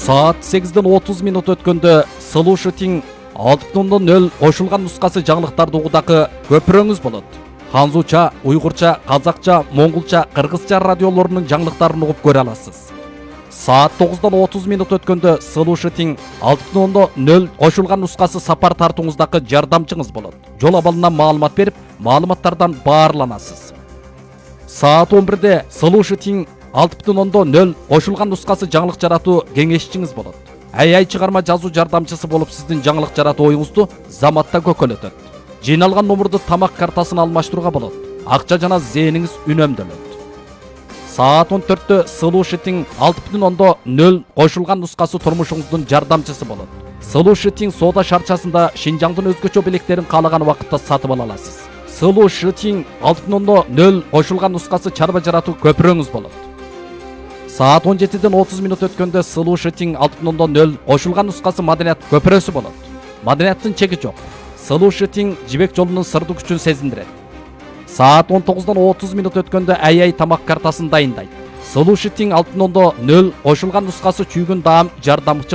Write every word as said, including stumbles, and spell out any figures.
Saat сегизден отуз минут өткөндө Слушатиң алты бүтүн нөл кошулган нускасы жаңылыктарды угудагы көпүрөңүз болот. Ханзуча, уйгурча, казакча, моңголча, кыргызча радиолорунун жаңылыктарын угуп көрө аласыз. Saat тогуздан отуз минут өткөндө Слушатиң алты бүтүн нөл кошулган нускасы сапар тартууңуздагы жардамчыңыз болот. Жол абалынан маалымат берип, маалыматтардан баарланасыз. Saat он бирде Слушатиң алты бүтүн нөл кошулган нускасы жаңылык жаратуу кеңешчиңиз болот. Ай-ай чыгарма жазуу жардамчысы болуп сиздин жаңылык жаратуу оюңузду заматта көкөлөтөт. Жыйналган номурду тамак картасына алмаштырууга болот. Акча жана зээниңиз үнөмдөлөт. Saat он төрттө Слушатиң алты бүтүн нөл кошулган нускасы турмушуңуздун жардамчысы болот. Слушатиң соода шарчасында Шинжаңдын өзгөчө белектерин каалаган убакытта сатып ала аласыз. Слушатиң алты бүтүн нөл кошулган нускасы чарба жаратуу көпүрөңүз болот. Saat он жетиден отуз минут өткөндө Слушатиң алты бүтүн нөл кошулган нускасы маданият көпүрөсү болот. Маданияттын чеги жок. Слушатиң жибек жолунун сырдуу күчүн сезиндирет. Saat он тогуздан отуз минут өткөндө ай-ай тамак картасын дайындайт. Слушатиң алты бүтүн нөл кошулган нускасы чүйгүн даам жардамчы